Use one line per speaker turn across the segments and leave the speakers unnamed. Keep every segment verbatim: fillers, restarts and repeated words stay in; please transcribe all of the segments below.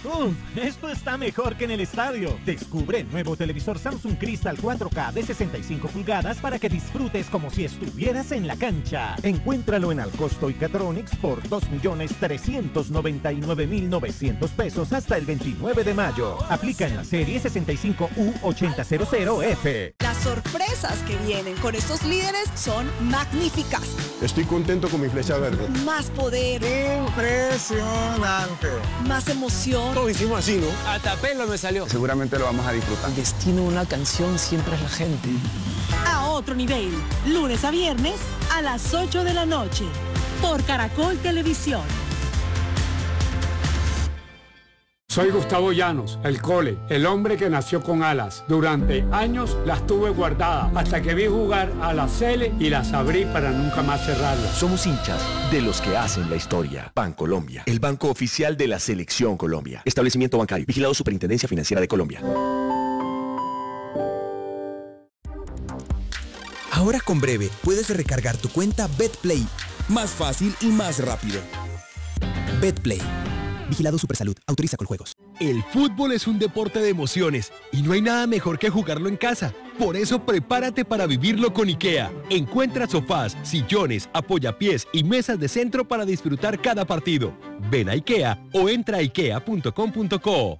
Uf, esto está mejor que en el estadio. Descubre el nuevo televisor Samsung Crystal cuatro K de sesenta y cinco pulgadas para que disfrutes como si estuvieras en la cancha. Encuéntralo en Alcosto y Catronics por dos millones trescientos noventa y nueve mil novecientos pesos hasta el veintinueve de mayo. Aplica en la serie sesenta y cinco U ochenta cero cero F.
Las sorpresas que vienen con estos líderes son magníficas.
Estoy contento con mi flecha verde.
Más poder.
Impresionante.
Más emoción.
Lo hicimos así, ¿no?
Hasta pelo me salió.
Seguramente lo vamos a disfrutar.
El destino de una canción siempre es la gente.
A otro nivel, lunes a viernes a las ocho de la noche, por Caracol Televisión.
Soy Gustavo Llanos, el Cole, el hombre que nació con alas. Durante años las tuve guardadas hasta que vi jugar a la Cele y las abrí para nunca más cerrarlas.
Somos hinchas de los que hacen la historia. Bancolombia, el banco oficial de la Selección Colombia. Establecimiento bancario, vigilado Superintendencia Financiera de Colombia.
Ahora con Breve puedes recargar tu cuenta BetPlay más fácil y más rápido. BetPlay. Vigilado Supersalud. Autoriza con juegos.
El fútbol es un deporte de emociones y no hay nada mejor que jugarlo en casa. Por eso prepárate para vivirlo con IKEA. Encuentra sofás, sillones, apoyapiés y mesas de centro para disfrutar cada partido. Ven a IKEA o entra a ikea punto com punto co.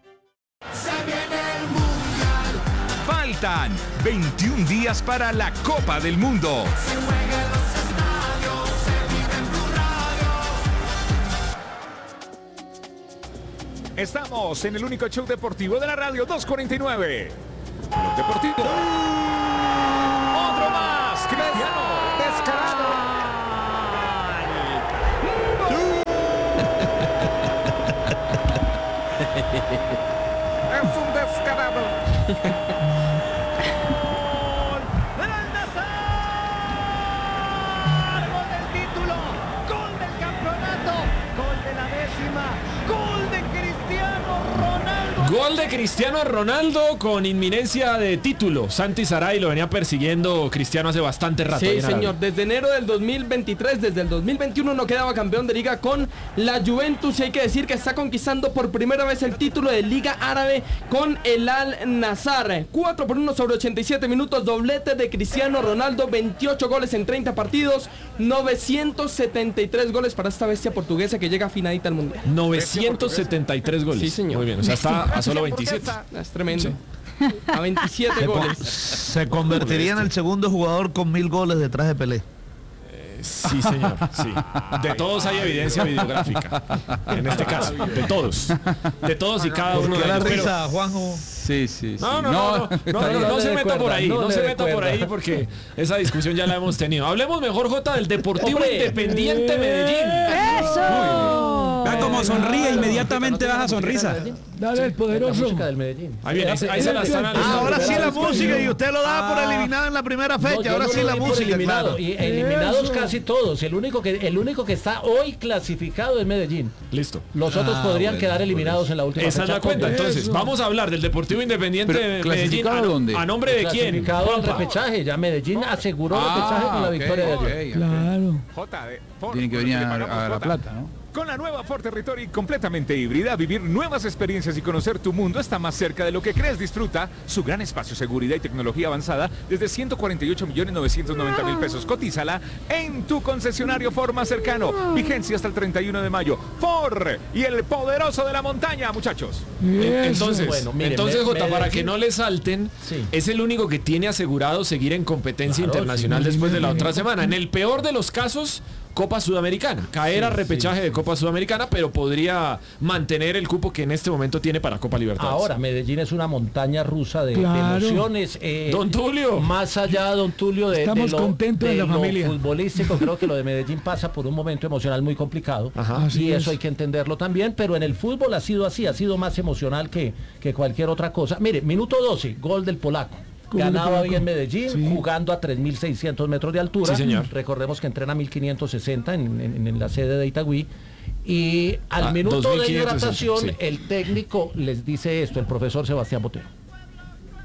Faltan veintiún días para la Copa del Mundo. Estamos en el único show deportivo de la radio, dos cuarenta y nueve. Blog Deportivo. Otro más. Cristiano. Descarado. Es un descarado.
Gol de Cristiano Ronaldo con inminencia de título. Santi Saray lo venía persiguiendo Cristiano hace bastante rato.
Sí, señor. Desde enero del dos mil veintitrés, desde el dos mil veintiuno no quedaba campeón de liga con la Juventus. Y hay que decir que está conquistando por primera vez el título de Liga Árabe con el Al-Nassr. cuatro por uno sobre ochenta y siete minutos. Doblete de Cristiano Ronaldo. veintiocho goles en treinta partidos. novecientos setenta y tres goles para esta bestia portuguesa que llega afinadita al Mundial.
novecientos setenta y tres goles.
Sí, señor.
Muy bien. O sea, está a solo veintisiete.
Es tremendo. Sí. A veintisiete
se
goles.
Se convertiría en el segundo jugador con mil goles detrás de Pelé.
Eh, sí, señor. Sí. De todos hay evidencia videográfica. En este caso, de todos. De todos y cada uno de
ellos.
¿Qué
la risa, Juanjo?
Sí, sí, sí.
No, no, no, no, no, no, no, no se meta por ahí, no, no se meta por ahí porque esa discusión ya la hemos tenido. Hablemos mejor, Jota, del Deportivo ¡Hombre! Independiente Medellín.
¡Eso! Vea cómo sonríe, inmediatamente baja sonrisa.
Dale, el poderoso.
La música del Medellín.
Ahí viene, ahí, ahí se la están
ah, ahora sí la música y usted lo da por eliminado en la primera fecha. No, ahora no sí la música,
eliminado,
claro.
Y eliminados casi todos. El único que el único que está hoy clasificado es Medellín.
Listo.
Los otros
ah,
podrían
bueno,
quedar eliminados en la última
esa
fecha.
Esa es la cuenta. Entonces, eso. Vamos a hablar del Deportivo Independiente de Medellín. ¿A,
dónde?
¿A nombre de quién?
Clasificado al repechaje. Ya Medellín aseguró el repechaje con la victoria de ayer.
Okay, okay.
Claro.
J de Ford,
Tienen que venir a, a La Plata, ¿no?
Con la nueva Ford Territory completamente híbrida, vivir nuevas experiencias y conocer tu mundo está más cerca de lo que crees. Disfruta su gran espacio, seguridad y tecnología avanzada desde ciento cuarenta y ocho millones novecientos noventa mil pesos. Cotízala en tu concesionario Ford más cercano. Vigencia hasta el treinta y uno de mayo. Ford y el poderoso de la montaña, muchachos.
Entonces,
bueno, mire,
entonces
me,
Jota,
me
para
decir...
que no le salten, sí. Es el único que tiene asegurado seguir en competencia claro, internacional sí, después de la otra semana. En el peor de los casos, Copa Sudamericana, caer sí, a repechaje sí, de Copa Sudamericana, pero podría mantener el cupo que en este momento tiene para Copa Libertadores.
Ahora, Medellín es una montaña rusa de,
claro.
de emociones. Eh,
don Tulio.
Más allá, don Tulio, de,
Estamos
de lo,
contentos
de
en la
lo
familia.
futbolístico, creo que lo de Medellín pasa por un momento emocional muy complicado.
Ajá,
y eso es. Hay que entenderlo también, pero en el fútbol ha sido así, ha sido más emocional que, que cualquier otra cosa. Mire, minuto doce, gol del polaco. Ganaba hoy en Medellín, sí. Jugando a tres mil seiscientos metros de altura.
Sí, señor.
Recordemos que entrena a mil quinientos sesenta en, en, en la sede de Itagüí. Y al
ah,
minuto de hidratación,
sí.
El técnico les dice esto, el profesor Sebastián Botero.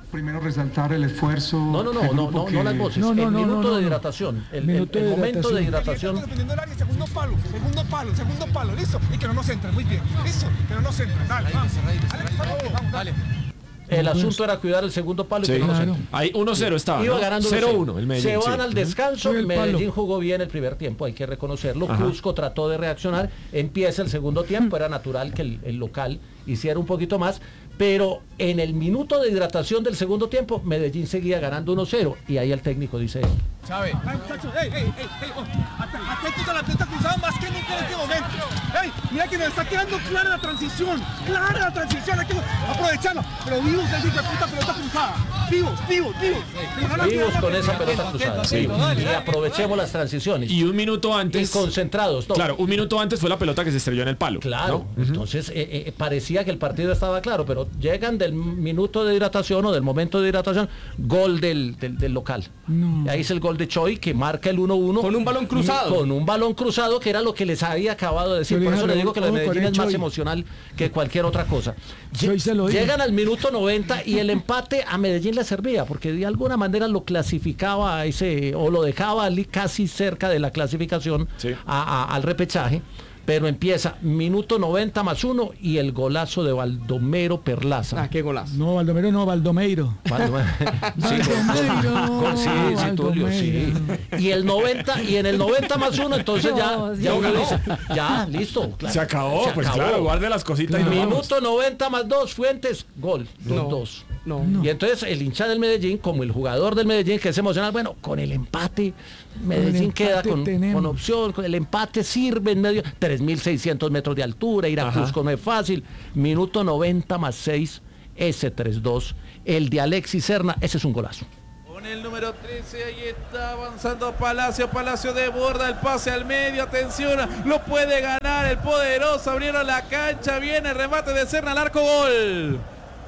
Primero resaltar el esfuerzo.
No, no, no, no, no, no las voces.
No, no,
el
no,
minuto
no,
de
no.
hidratación. El,
Minuto
el- el
de
momento de
hidratación.
hidratación.
Segundo palo, segundo palo, segundo palo, listo. Y que no nos entren, muy bien. Listo, que no nos entren. Dale, vamos. Vamos, dale.
El asunto era cuidar el segundo palo y
Sí.
que no nos
Claro.
entren.
Ahí uno cero estaba,
Iba
¿no?
ganando
cero uno el Medellín,
Se van
sí.
al descanso.
Fue el palo.
Medellín jugó bien el primer tiempo, hay que reconocerlo.
Ajá.
Cusco trató de reaccionar. Empieza el segundo tiempo. Era natural que el, el local hiciera un poquito más. Pero en el minuto de hidratación del segundo tiempo, Medellín seguía ganando uno cero. Y ahí el técnico dice eso.
Chávez. Ay, muchachos, ey, ey, ey, ey, oh, at- atentos a la pelota cruzada más que nunca en este momento. Ey, mira que nos está quedando clara la transición, clara la transición, hay que aprovecharla. Pero vivos esa hijo de puta pelota cruzada. Vivos, vivos, vivos. No la
Vivos
pierdan,
con esa
atento,
pelota
atento,
cruzada.
atento,
Sí.
dale,
Y
dale.
aprovechemos las transiciones.
Y un minuto antes.
Y concentrados. ¿no?
Claro, un minuto antes fue la pelota que se estrelló en el palo.
Claro,
¿no?
entonces eh, eh, parecía que el partido estaba claro, pero llegan del minuto de hidratación o del momento de hidratación, gol del, del, del local.
No.
Ahí es el gol de Choi que marca el uno uno.
Con un balón cruzado.
Con un balón cruzado, que era lo que les había acabado de decir.
Yo le
Por
dije
eso
a
le digo que lo de
Raúl, ojo,
Medellín
con
es
el
más
Choi.
emocional que cualquier otra cosa.
Choi se lo dijo.
Llegan al minuto noventa y el empate a Medellín le servía, porque de alguna manera lo clasificaba a ese, o lo dejaba ali- casi cerca de la clasificación a- a- al repechaje. Pero empieza minuto noventa más uno y el golazo de Baldomero Perlaza.
Ah, qué golazo.
No, Baldomero no, Baldomeiro.
Baldomero. Sí, con- con- sí, sí, Tulio, sí. Y el noventa, y en el noventa más uno, entonces ya,
No,
ya
ya
uno
ganó.
dice, ya, listo. claro.
Se acabó,
Se
pues
acabó.
claro, guarde las cositas y nos vamos.
Minuto noventa más dos, Fuentes, gol, dos
No,
dos.
no.
Y entonces el hincha del Medellín, como el jugador del Medellín, que es emocional, bueno, con el empate, Medellín
empate
queda con,
tenemos.
con opción, con el empate sirve en medio, tres mil seiscientos metros de altura, ir a
Ajá.
Cusco no es fácil. Minuto noventa más seis, ese tres dos. El de Alexis Serna, ese es un golazo.
Con el número trece, ahí está avanzando Palacio, Palacio desborda el pase al medio, atención, lo puede ganar el poderoso, abrieron la cancha, viene el remate de Serna al arco, gol.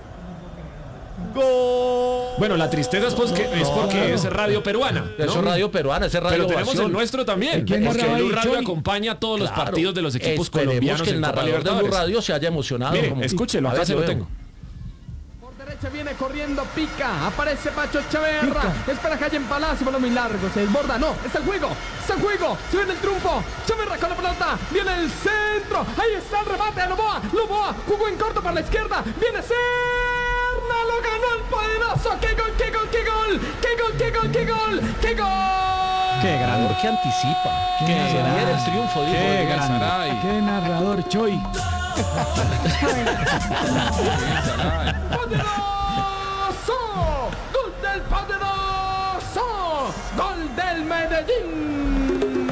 Gol.
Bueno, la tristeza es, pues, que, es porque es radio peruana. ¿no?
Eso es radio peruana, ese es radio
Pero tenemos
Ovación.
el nuestro también.
¿Quién
Porque
narraba
Blue
ahí,
Radio
Choi?
acompaña todos los
Claro.
partidos de los equipos
Esperemos
colombianos
que el
en Copa
narrador de Blue
Libertadores.
Radio se haya emocionado.
Mire,
como-
escúchelo,
A
acá
ver,
se
yo
lo
veo.
tengo.
Derecha viene corriendo, pica, aparece Pacho Echeverra, espera que haya en Palacio, balón muy largo, se desborda, no, está el juego, está el juego, se viene el triunfo, Echeverra con la pelota, viene el centro, ahí está el remate a Loboa, Loboa jugó en corto para la izquierda, viene Serna, lo ganó el poderoso, qué gol, qué gol, qué gol, qué gol, qué gol, qué gol, qué gol.
Qué grande, que anticipa.
Qué
Que
grande.
viene el triunfo, dijo.
Qué
Diego
grande.
Saray.
Qué narrador, Choi.
¡Poderoso! ¡Gol del poderoso! ¡Gol del Medellín!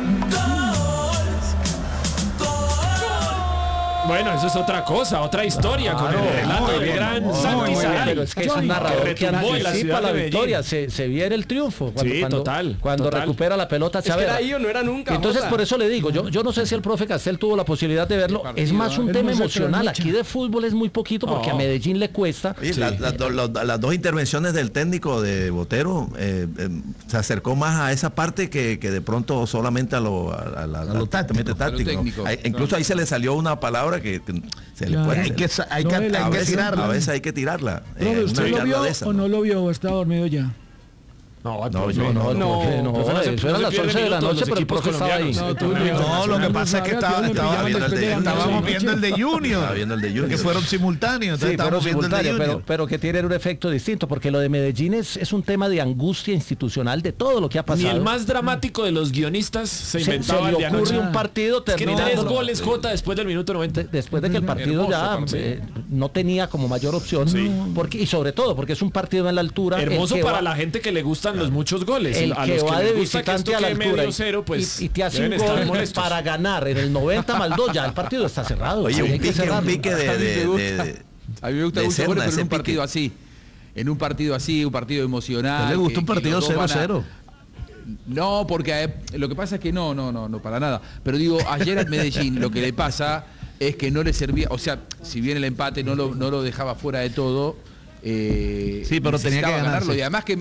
Bueno, eso es otra cosa, otra historia con el relato
muy
del
bien,
gran
muy
Santi
bien,
Saray.
pero es que es un narrador que
retumbó en la
anticipa
ciudad
la
de Medellín.
victoria, se, se viene el triunfo. Cuando,
Sí,
cuando-
total,
Cuando
total.
recupera la pelota
Es que
Chávez.
era ahí o no era nunca.
Entonces,
Jota.
por eso le digo, yo, yo no sé si el profe Castel tuvo la posibilidad de verlo. Es más un
Él
tema
no se
emocional.
trasnocha.
Aquí de fútbol es muy poquito porque
Oh.
a Medellín le cuesta.
Oye, la- la do- lo- las dos intervenciones del técnico de Botero eh, eh, se acercó más a esa parte que, que de pronto solamente a lo, a, a la-
lo táctico.
táctico,
A lo técnico.
Ahí- incluso ahí se le salió una palabra que, que se le
Claro.
puede.
Hay que sa- hay que-
a
hay que
veces-
tirarla.
A veces hay que tirarla. eh,
Profe,
una
¿usted lo
charla
vio
de esa,
o no lo vio o está dormido ya?
No,
No,
profe,
yo no,
el
no,
profe, no,
profe, no se-
eso
no
eran
se
las
pierde
once de la
minutos
noche,
los
pero el
equipos
profe estaba ahí.
colombianos.
No, Tulio,
No, lo que pasa es que estaba- estaba
viendo el de-
Estábamos viendo el de Junior.
Estaba viendo el de Junior.
Que fueron simultáneos.
Sí,
Entonces
pero
estábamos viendo el de
simultáneo, pero,
Junior.
pero que tiene un efecto distinto, porque lo de Medellín es, es un tema de angustia institucional de todo lo que ha
Ni
pasado.
el más dramático de los guionistas se
se, se
inventaba
le
el de
ocurre
anoche.
un partido
Es que tres
terminando-
goles Jota después del minuto noventa.
después de que el partido
Hermoso
ya
partido.
eh, no tenía como mayor opción,
Sí.
porque, y sobre todo porque es un partido en la altura. el
Hermoso
que
para
va-
la gente que le gustan los muchos goles.
el
a
que
los que
va
les
de
gusta que esto
visitante a la
quede
altura
medio
y,
cero, pues
y- y te hace
deben
un
estar
gol
molestos.
para ganar en el noventa más dos, ya el partido está cerrado.
Oye,
Sí,
un
hay que
pique, un
cerrarlo.
pique de,
A mí me
de-
gusta.
de-
A mí me gusta
de
mucho
Serna,
goles, pero
ese
en un partido
pique.
así. En un partido así, un partido emocional.
¿A él le gustó
que-
un
que
partido
los dos van a-
cero cero?
No, porque eh, lo que pasa es que no, no, no, no, para nada. Pero digo, ayer al Medellín lo que le pasa es que no le servía, o sea, si bien el empate no lo, no lo dejaba fuera de todo, eh,
Sí, pero tenía que
necesitaba
ganar,
ganarlo.
sí.
Y además que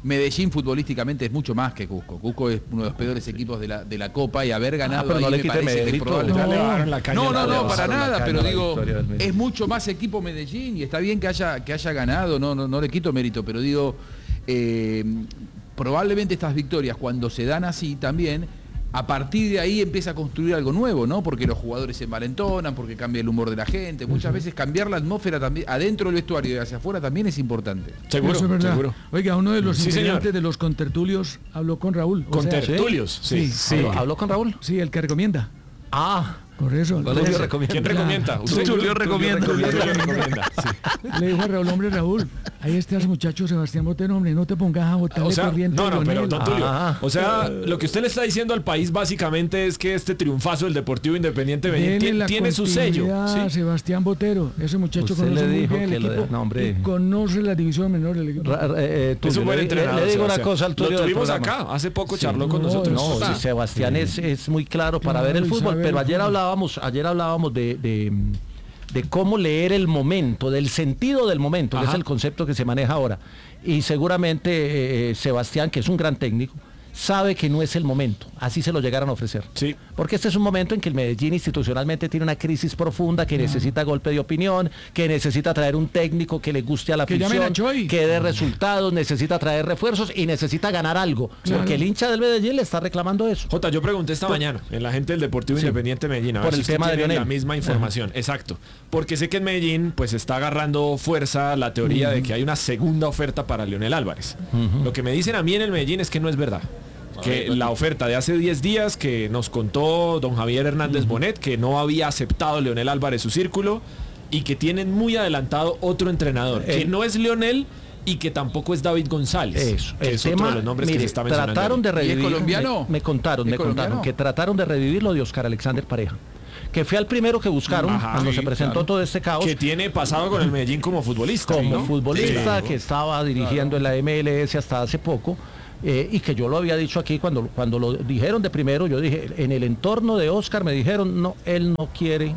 Medellín futbolísticamente es mucho más que Cusco. Cusco es uno de los peores equipos de la, de la Copa y haber ganado
ah, pero
ahí
no le
me
quite
parece que es
mérito.
probable.
No,
Ya le bajaron
la caña,
no, no,
le
no, para
bajaron
nada,
la
pero
caña,
digo,
la
es mucho más equipo Medellín y está bien que haya, que haya ganado, no, no, no le quito mérito, pero digo, eh, probablemente estas victorias cuando se dan así también, a partir de ahí empieza a construir algo nuevo, ¿no? Porque los jugadores se envalentonan, porque cambia el humor de la gente. Muchas veces cambiar la atmósfera también, adentro del vestuario y hacia afuera también es importante.
Seguro, eso es verdad. Seguro. Oiga, uno de los
sí,
integrantes
señor.
de los contertulios habló con Raúl.
¿Contertulios?
Sí.
Sí.
sí.
¿Habló,
¿Habló con Raúl? Sí, el que recomienda.
Ah.
Por eso.
Tulio recomienda. ¿Quién recomienda?
Usted.
Tulio recomienda.
Tulio recomienda. Sí. Le dijo a Raúl, hombre, Raúl, ahí está ese muchacho Sebastián Botero, hombre, no te pongas a botarle
O sea,
corriente.
no, no, pero don Tulio,
ah,
o sea, lo que usted le está diciendo al país básicamente es que este triunfazo del Deportivo Independiente Medellín tiene, tiene su sello.
¿Sí? Sebastián Botero, ese muchacho
usted
conoce
le
muy
dijo
bien el
que
equipo
lo, no, hombre.
y conoce la división menor del equipo.
Ra, eh, Tulio,
es un buen
le,
entrenador.
Le, le digo
Sebastián.
una cosa al Tulio
Lo tuvimos
del
acá, hace poco
sí,
charló con
no,
nosotros.
No, sí, Sebastián
sí.
es, es muy claro para
Claro,
ver el
y
fútbol,
sabe
pero
el
ayer
fútbol.
hablábamos, ayer hablábamos de, de, de cómo leer el momento, del sentido del momento, Ajá. que es el concepto que se maneja ahora. Y seguramente eh, Sebastián, que es un gran técnico, sabe que no es el momento, así se lo llegaran a ofrecer.
Sí.
Porque este es un momento en que el Medellín institucionalmente tiene una crisis profunda, que necesita golpe de opinión, que necesita traer un técnico que le guste a la
Que
afición,
llamen a
que dé resultados, necesita traer refuerzos y necesita ganar algo.
Claro.
Porque el hincha del Medellín le está reclamando eso.
Jota, yo pregunté esta
Por,
mañana en la gente del Deportivo
sí,
Independiente Medellín, a
por
ver
el
si
tema
usted
de
tiene
Lionel.
la misma información. Ajá. Exacto. Porque sé que en Medellín pues está agarrando fuerza la teoría uh-huh. de que hay una segunda oferta para Leonel Álvarez. Uh-huh. Lo que me dicen a mí en el Medellín es que no es verdad. Que la oferta de hace diez días que nos contó don Javier Hernández uh-huh. Bonet, que no había aceptado Leonel Álvarez su círculo y que tienen muy adelantado otro entrenador, eh. que no es Leonel y que tampoco es David González.
Eso,
que
el
es
tema,
otro de los nombres
mire,
que se está mencionando.
Trataron de revivir,
¿Y es colombiano?
Me, me contaron,
¿Es
me
colombiano?
contaron que trataron de revivir lo de Oscar Alexander Pareja, que fue al primero que buscaron Ajá, cuando sí, se presentó claro. todo este caos.
Que tiene pasado con el Medellín como futbolista.
Como
¿no?
futbolista,
sí.
que estaba dirigiendo claro. en la M L S hasta hace poco. Eh, y que yo lo había dicho aquí cuando, cuando lo dijeron de primero, yo dije, en el entorno de Oscar me dijeron, no, él no quiere, eh,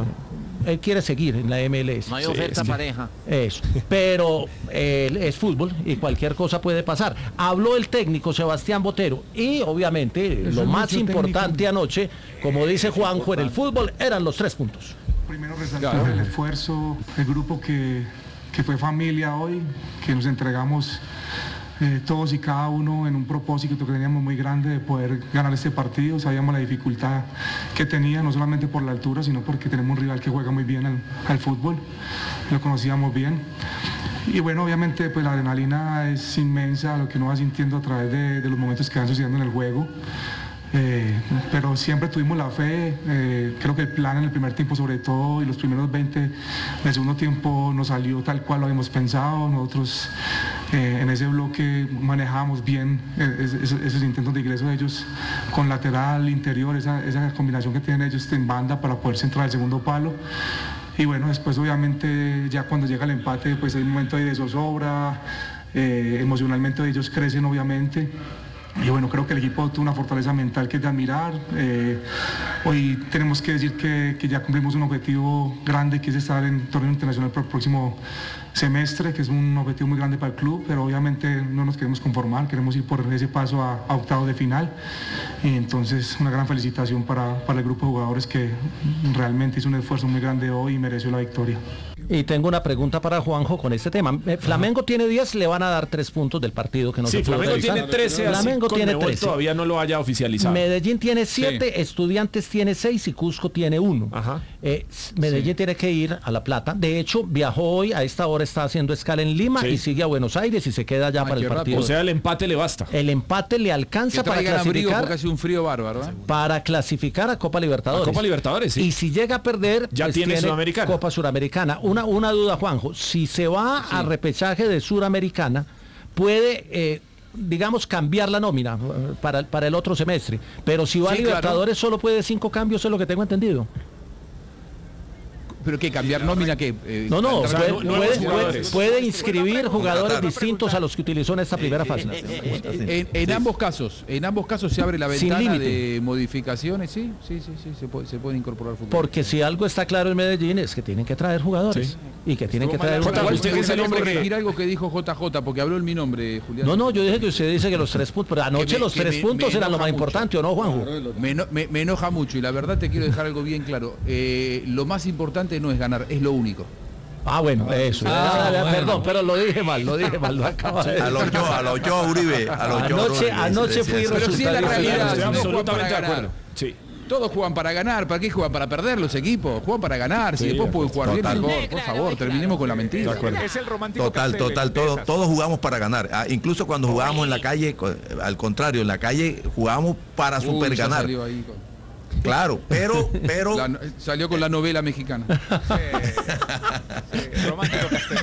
él quiere seguir en la M L S.
No hay oferta
sí,
pareja.
Eso, pero eh, es fútbol y cualquier cosa puede pasar. Habló el técnico Sebastián Botero y obviamente
Eso
lo
es
más importante
técnico.
anoche, como dice Juanjo, en el fútbol eran los tres puntos.
Primero resaltar claro. el esfuerzo, el grupo que, que fue familia hoy, que nos entregamos Eh, todos y cada uno en un propósito que teníamos muy grande de poder ganar este partido. Sabíamos la dificultad que tenía, no solamente por la altura, sino porque tenemos un rival que juega muy bien al, al fútbol, lo conocíamos bien. Y bueno, obviamente pues la adrenalina es inmensa, lo que uno va sintiendo a través de, de los momentos que van sucediendo en el juego. Eh, pero siempre tuvimos la fe, eh, creo que el plan en el primer tiempo sobre todo y los primeros veinte del segundo tiempo nos salió tal cual lo habíamos pensado. Nosotros eh, en ese bloque manejamos bien eh, esos, esos intentos de ingreso de ellos con lateral, interior, esa, esa combinación que tienen ellos en banda para poder centrar el segundo palo. Y bueno, después obviamente ya cuando llega el empate pues hay un momento de zozobra, eh, emocionalmente ellos crecen obviamente. Y bueno, creo que el equipo tuvo una fortaleza mental que es de admirar. Eh, hoy tenemos que decir que, que ya cumplimos un objetivo grande, que es estar en torneo internacional para el próximo semestre, que es un objetivo muy grande para el club, pero obviamente no nos queremos conformar, queremos ir por ese paso a, a octavos de final. Y entonces una gran felicitación para, para el grupo de jugadores que realmente hizo un esfuerzo muy grande hoy y mereció la victoria.
Y tengo una pregunta para Juanjo con este tema. Flamengo tiene diez, le van a dar tres puntos del partido que no
sí,
se pudo
Flamengo
realizar.
tiene trece,
Flamengo
así
tiene
Conmebol
trece.
Todavía no lo haya oficializado.
Medellín tiene siete, sí. Estudiantes tiene seis y Cusco tiene uno.
Ajá.
Eh, Medellín sí. tiene que ir a La Plata. De hecho, viajó hoy, a esta hora está haciendo escala en Lima sí. y sigue a Buenos Aires y se queda allá Ay, para el partido.
O sea, el empate le basta.
El empate le alcanza para clasificar.
Porque hace un frío bárbaro, ¿eh?
Para clasificar a Copa Libertadores.
A Copa Libertadores, sí.
Y si llega a perder,
ya
pues
tiene,
tiene
Sudamericana.
Copa Suramericana. Una, una duda, Juanjo. Si se va sí. a repechaje de Suramericana, puede... Eh, digamos, cambiar la nómina para, para el otro semestre. Pero si va sí, a Libertadores claro. solo puede cinco cambios, es lo que tengo entendido.
¿Pero qué? ¿Cambiar nómina qué? Eh,
no, no, puede,
no
puede, puede, puede inscribir jugadores distintos a los que utilizó en esta primera fase.
En, en ambos casos, en ambos casos se abre la ventana de modificaciones, sí, sí, sí, sí, se puede, se puede incorporar fútbol.
Porque si algo está claro en Medellín es que tienen que traer jugadores. Sí. y que tienen que
Estuvo
traer
mal.
una
Igual
buena-
usted me gustaría corregir algo que dijo J J, porque habló en mi nombre, Julián.
No, no, yo dije que usted dice que los tres puntos, pero anoche
Que me-
los
que
tres
me-
puntos
me
eran lo
enoja
más
mucho.
importante, ¿o no, Juanjo?
Me, eno- me- me enoja mucho y la verdad te quiero dejar algo bien claro. Eh, lo más importante no es ganar, es lo único.
Ah, bueno, eso.
Ah,
Ah,
bueno.
Perdón, pero lo dije mal, lo dije mal, lo acabo de
A los yo, a los yo, Uribe. A los yo,
Anoche,
Uribe,
anoche
decía
fui
eso.
Pero sí es la
resultadista.
realidad.
Estoy
todos juegan
absolutamente
para
de
ganar.
acuerdo. Sí.
Todos juegan para ganar, ¿para qué juegan? Para perder los equipos, juegan para ganar, si
Sí,
después pueden jugar
total.
bien, mejor, por favor, terminemos con la mentira.
Es el romántico
Total,
Castelli
total,
de
todo-
esas.
todos jugamos para ganar. Ah, incluso cuando jugábamos en la calle, co- al contrario, en la calle jugábamos para
Uy,
super
ya
ganar.
salió ahí con-
Claro, pero, pero,
La no- salió con la novela mexicana.
Romántico Castelli.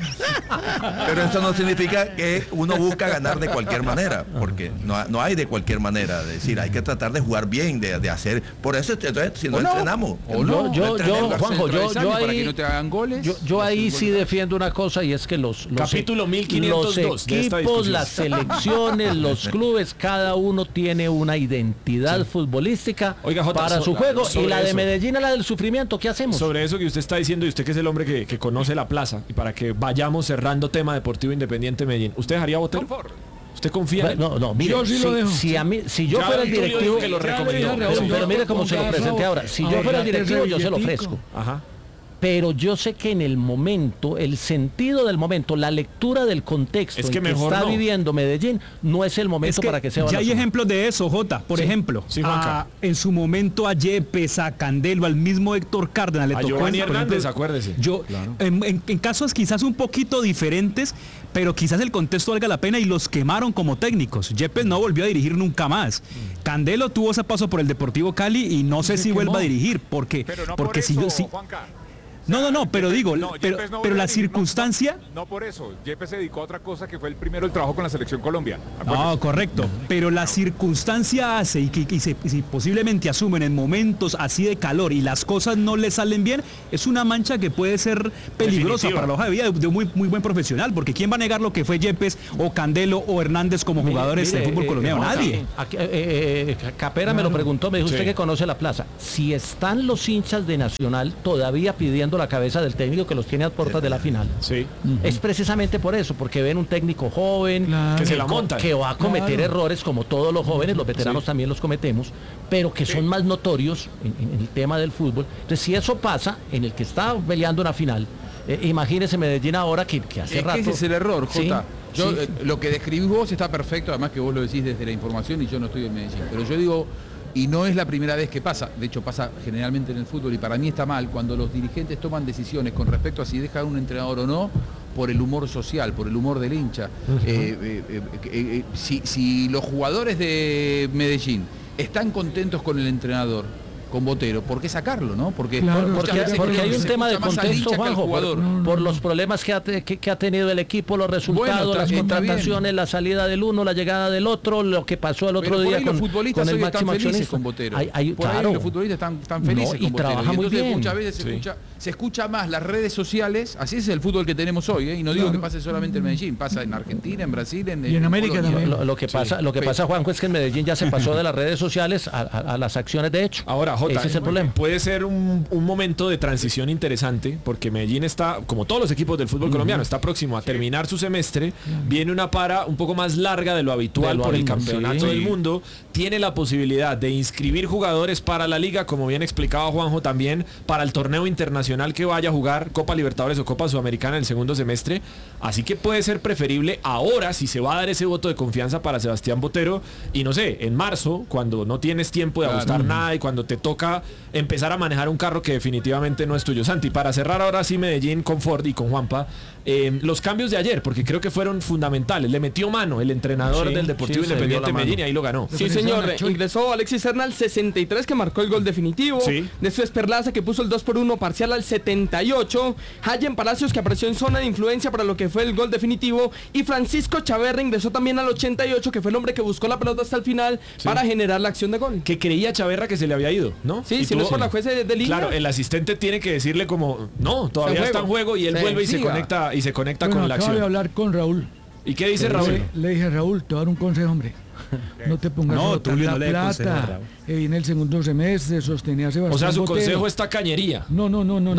pero eso no significa que uno busca ganar de cualquier manera, porque no, no hay de cualquier manera. Es decir, hay que tratar de jugar bien, de, de hacer. Por eso, entonces, si no,
¿O no?
entrenamos.
¿O no?
Yo, yo,
entrenemos.
yo, Juanjo, yo, yo
para
ahí,
que no te hagan goles.
yo, yo ahí sí defiendo una cosa y es que los, los,
Capítulo mil quinientos dos
los
de esta
equipos,
discusión.
las selecciones, los clubes, cada uno tiene una identidad futbolística
Oiga, Jota,
para
so-
su juego y
sobre
la de
eso.
Medellín es la del sufrimiento. ¿Qué hacemos?
Sobre eso que usted está diciendo y usted que es el hombre que, que conoce la plaza y para que vayamos cerrando tema Deportivo Independiente Medellín, ¿usted dejaría Botero? ¿Usted confía en él?
No, no, mire,
Yo sí lo
si,
dejo.
si a mí, si yo
Ya
fuera el
Tulio
directivo,
dijo que lo
Ya le
recomendó.
dije a Raúl,
pero,
yo
pero mire cómo se lo
con
presenté
Raúl,
ahora. Si yo fuera el
ahorrate
directivo, yo se lo
billetico.
ofrezco.
Ajá.
Pero yo sé que en el momento, el sentido del momento, la lectura del contexto
Es que
en que
mejor
está
no.
viviendo Medellín, no es el momento
Es que
para que sea
ya hay
Balazón.
ejemplos de eso, Jota. Por
Sí,
ejemplo,
sí, Juanca.
a- en su momento a Yepes, a Candelo, al mismo Héctor Cárdenas, le
A
tocó.
Giovanni
por
Hernández,
ejemplo,
acuérdese.
Yo, en, en- en casos quizás un poquito diferentes, pero quizás el contexto valga la pena y los quemaron como técnicos. Yepes no volvió a dirigir nunca más. Candelo tuvo ese paso por el Deportivo Cali y no sé
se
si vuelva
quemó.
a dirigir, porque,
Pero no
porque
por
si
eso,
yo si,
Juanca.
no, no, no, pero
Yepes-
digo,
no,
pero,
Yepes no
pero
volvió
la
a dirigir, no,
circunstancia.
No, no por eso. Yepes se dedicó a otra cosa que fue el primero el trabajo con la selección Colombia.
No,
Acuérdese.
correcto. Pero la circunstancia hace y que y se, y si posiblemente asumen en momentos así de calor y las cosas no le salen bien, es una mancha que puede ser peligrosa
Definitiva.
para la hoja de vida de, de un muy, muy buen profesional. Porque ¿quién va a negar lo que fue Yepes o Candelo o Hernández como
Mire,
jugadores
mire,
del fútbol
eh,
colombiano?
Juanca,
Nadie.
aquí, eh, eh, eh, Capera me lo preguntó, me dijo
Sí.
usted que conoce la plaza. Si están los hinchas de Nacional todavía pidiendo la cabeza del técnico que los tiene a puertas de la final,
Sí.
es precisamente por eso, porque ven un técnico joven
Claro.
Que se la
co-
montan.
que va a cometer
Claro.
errores como todos los jóvenes, los veteranos
Sí.
también los cometemos, pero que son más notorios en, en el tema del fútbol. Entonces, si eso pasa en el que está peleando una final, eh, imagínese Medellín ahora que, que hace
Es
rato.
que ese es el error,
Sí,
Jota. Yo,
sí.
eh, lo que describís vos está perfecto, además que vos lo decís desde la información y yo no estoy en Medellín. Pero yo digo, y no es la primera vez que pasa, de hecho pasa generalmente en el fútbol y para mí está mal cuando los dirigentes toman decisiones con respecto a si dejan un entrenador o no por el humor social, por el humor del hincha. Eh, eh, eh, eh, eh, si, si los jugadores de Medellín están contentos con el entrenador, con Botero, ¿por qué sacarlo, no? Porque,
Claro,
muchas
Porque,
veces
porque
creo
hay
que
un
se
tema de
escucha más al
contexto,
hincha que al
Juanjo, por,
jugador.
No, no,
por
no.
los problemas que ha, te- que, que ha tenido el equipo, los resultados,
Bueno,
las
está- está
contrataciones,
bien.
la salida del uno, la llegada del otro, lo que pasó el otro
Pero por
día
ahí
con,
los futbolistas
con el
hoy están
máximo
felices
accionista.
con Botero.
Hay- hay-
por ahí
claro.
los futbolistas están, están
No,
felices
y
con Botero.
trabaja muy
entonces
bien.
muchas veces se,
Sí.
escucha, se escucha más las redes sociales, así es el fútbol que tenemos hoy, ¿eh? y no digo que pase solamente en Medellín, pasa en Argentina, en Brasil, en,
Y en América
Colombia.
también.
Lo, lo que pasa, lo que
Pero-
pasa, Juanjo, es que en Medellín ya se pasó de las redes sociales a, a- a las acciones de hecho.
Ahora, Jota,
ese es el problema.
puede ser un, un momento de transición interesante porque Medellín está, como todos los equipos del fútbol colombiano, está próximo a terminar su semestre, viene una para un poco más larga de lo habitual
De lo
por el
habitual,
campeonato
sí.
del mundo, tiene la posibilidad de inscribir jugadores para la liga, como bien explicaba Juanjo también, para el torneo internacional que vaya a jugar, Copa Libertadores o Copa Sudamericana en el segundo semestre, así que puede ser preferible ahora, si se va a dar ese voto de confianza para Sebastián Botero, y no sé, en marzo, cuando no tienes tiempo de
Claro.
ajustar nada y cuando te toca empezar a manejar un carro que definitivamente no es tuyo. Santi, para cerrar ahora sí Medellín con Ford y con Juanpa, eh, los cambios de ayer, porque creo que fueron fundamentales, le metió mano el entrenador
Sí,
del Deportivo
sí, se
Independiente
dio la
Medellín
mano.
y ahí lo ganó.
Sí, señor. Ingresó Alexis Serna al sesenta y tres, que marcó el gol definitivo.
Sí.
Después Perlaza, que puso el dos por uno parcial al setenta y ocho. Hayen Palacios, que apareció en zona de influencia para lo que fue el gol definitivo. Y Francisco Chaverra ingresó también al ochenta y ocho, que fue el hombre que buscó la pelota hasta el final
Sí.
para generar la acción de gol.
Que creía Chaverra que se le había ido, ¿no?
Sí,
Y
si no es
tuvo-
por la jueza de, de línea.
Claro, el asistente tiene que decirle como, no, todavía
Está
está
en
en
juego.
juego y él
Sí,
vuelve y se
siga.
conecta y se conecta
Bueno,
con la
acabo de
acción.
hablar con Raúl.
¿Y qué dice
Le-
Raúl?
Le dije, Raúl, te voy a dar un consejo, hombre. No te pongas
No,
a botar
Tulio,
la
no le dé consejo a
plata.
Raúl.
Que viene el segundo semestre, sostenía a Sebastián
O sea, su
Botero.
consejo está cañería.
No, no, no, no, no.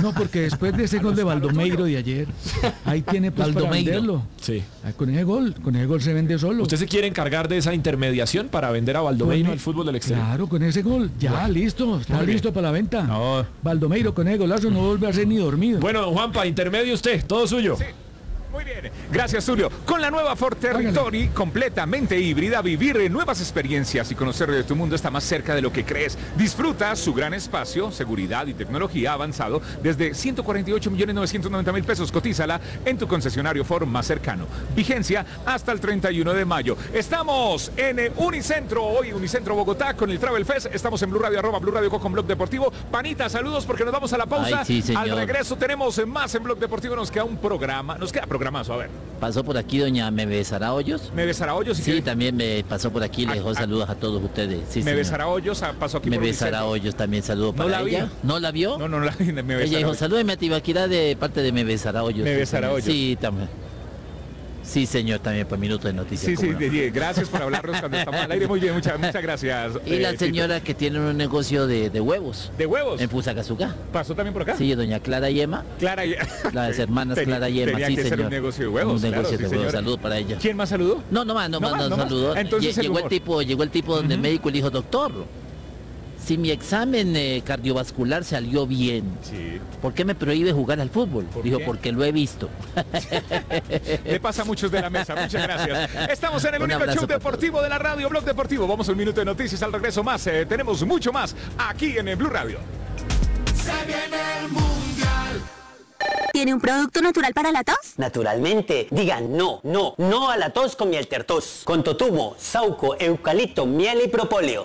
No, porque después de ese gol de Baldomeiro de ayer, ahí tiene pues para venderlo.
Sí.
Ah, con ese gol, con ese gol se vende solo.
¿Usted se quiere encargar de esa intermediación para vender a Baldomeiro
Bueno,
al fútbol del exterior?
Claro, con ese gol, ya
Bueno.
listo, está
Muy bien.
listo para la venta. No. Baldomeiro con ese golazo no vuelve a ser ni dormido.
Bueno, don Juanpa, intermedio usted, todo suyo.
Sí. Muy bien, gracias Tulio. Con la nueva Ford Territory completamente híbrida, vivir nuevas experiencias y conocer de tu mundo está más cerca de lo que crees. Disfruta su gran espacio, seguridad y tecnología avanzado desde ciento cuarenta y ocho millones novecientos noventa mil pesos. Cotízala en tu concesionario Ford más cercano. Vigencia hasta el treinta y uno de mayo. Estamos en eh, Unicentro, hoy Unicentro Bogotá con el Travel Fest. Estamos en Blue Radio, arroba Blue Radio con Blog Deportivo. Panita, saludos porque nos vamos a la pausa.
Ay, sí, señor.
Al regreso tenemos más en Blog Deportivo. Nos queda un programa, nos queda programazo, a ver.
Pasó por aquí doña Me Besará Hoyos.
Me Besará Hoyos.
Sí, sí también me pasó por aquí, le dejó saludos a todos ustedes. Sí,
Me Besará Hoyos pasó aquí
Me
por
Besará Hoyos también saludos para
la
ella.
vi.
¿No la vio?
No, no la vi. Me Besará
Ella dijo,
Hoyos.
salúdeme a Tibaquirá de parte de Me Besará Hoyos.
Me
Sí,
Besará
señor.
Hoyos.
Sí, también. Sí, señor, también por Minuto de Noticias.
Sí, sí,
¿cómo no?
de- de- gracias por hablarnos cuando estamos al aire. Muy bien, muchas, muchas gracias.
Y la
eh,
señora que tiene un negocio de, de huevos.
¿De huevos?
En Fusagasugá.
¿Pasó también por acá?
Sí, doña Clara Yema.
Clara y...
Las hermanas
Tenía-
Clara Yema,
tenía
sí,
que ser
señor.
un negocio de huevos,
Un
claro,
negocio
sí,
de huevos.
señora.
Saludos para ella.
¿Quién más saludó?
No, no más, no,
No
más,
más,
no,
no más.
saludó.
Entonces
Lle-
el
llegó el
humor.
tipo, llegó el tipo donde el médico y le dijo, doctor, si mi examen eh, cardiovascular salió bien, ¿por qué me prohíbe jugar al fútbol? Dijo,
qué?
porque lo he visto.
Le pasa a muchos de la mesa. Muchas gracias. Estamos en el
Un
único
abrazo
show
para
deportivo de la radio, Blog Deportivo. Vamos a un minuto de noticias. Al regreso más. Eh, tenemos mucho más aquí en el Blue Radio.
Se viene el mundial.
¿Tiene un producto natural para la tos?
Naturalmente, digan no, no, no a la tos con miel tertos. Con totumo, sauco, eucalipto, miel y propóleo.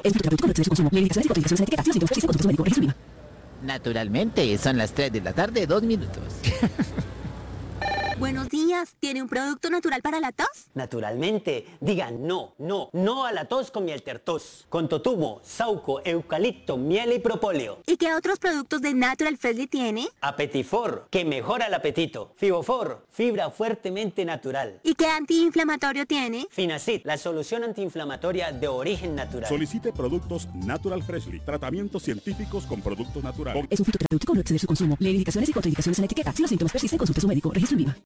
Naturalmente, son las tres de la tarde, dos minutos.
Buenos días. ¿Tiene un producto natural para la tos?
Naturalmente, digan no, no, no a la tos con miel tertos. Con totumo, sauco, eucalipto, miel y propóleo.
¿Y qué otros productos de Natural Freshly tiene?
Apetifor, que mejora el apetito. Fibofor, fibra fuertemente natural.
¿Y qué antiinflamatorio tiene?
Finacid, la solución antiinflamatoria de origen natural.
Solicite productos Natural Freshly, tratamientos científicos con productos naturales.
Es un fitoterapéutico, no exceder su consumo. Lee indicaciones y contraindicaciones en la etiqueta. Si los síntomas persisten, consulte a su médico. Registro INVIMA.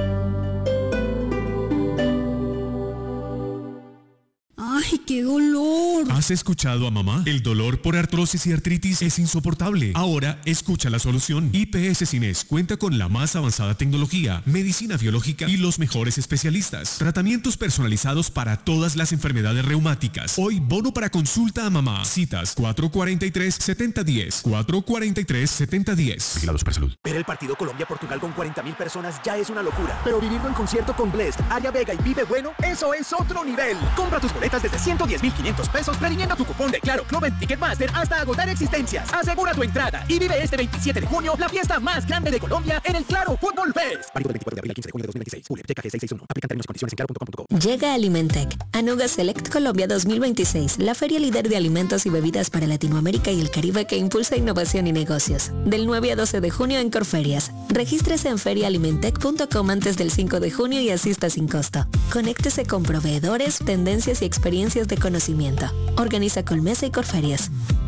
¡Ay, qué dolor!
¿Has escuchado a mamá? El dolor por artrosis y artritis es insoportable. Ahora, escucha la solución. I P S Cines cuenta con la más avanzada tecnología, medicina biológica y los mejores especialistas. Tratamientos personalizados para todas las enfermedades reumáticas. Hoy, bono para consulta a mamá. Citas cuatro cuatro tres, siete cero uno cero. cuatro cuatro tres, siete cero uno cero. Vigilado Supersalud.
Ver el partido Colombia-Portugal con cuarenta mil personas ya es una locura. Pero vivirlo en concierto con Blessed, Aria Vega y Vive Bueno, eso es otro nivel. Compra tus boletas desde ciento diez mil quinientos pesos previniendo tu cupón de Claro Club en Ticketmaster hasta agotar existencias. Asegura tu entrada y vive este veintisiete de junio la fiesta más grande de Colombia en el Claro Fútbol Fest. Válido del veinticuatro de abril al quince de junio de dos mil veintiséis. Julio, checa G seiscientos sesenta y uno. Aplican términos y condiciones en claro punto com punto co.
Llega Alimentec, Anuga Select Colombia dos mil veintiséis, la feria líder de alimentos y bebidas para Latinoamérica y el Caribe que impulsa innovación y negocios. Del nueve a doce de junio en Corferias. Regístrese en ferialimentec punto com antes del cinco de junio y asista sin costo. Conéctese con proveedores, tendencias y experiencias de conocimiento. Organiza Colmesa y Corferias.